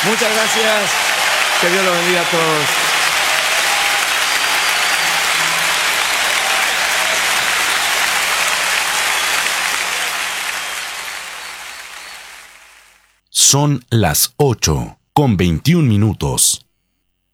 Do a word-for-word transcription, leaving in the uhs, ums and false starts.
Muchas gracias. Que Dios los bendiga a todos. Son las ocho con veintiún minutos.